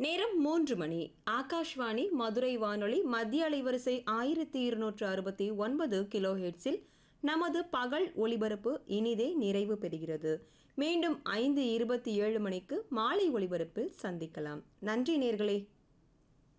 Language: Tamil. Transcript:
நேரம் 3 மணி. ஆகாஷ்வாணி மதுரை வானொலி மத்திய அலைவரிசை 1269 கிலோ ஹெர்ட்ஸில் நமது பகல் ஒலிபரப்பு இனிதே நிறைவு பெறுகிறது. மீண்டும் 5:27 மணிக்கு மாலை ஒலிபரப்பில் சந்திக்கலாம். நன்றி நேர்களே.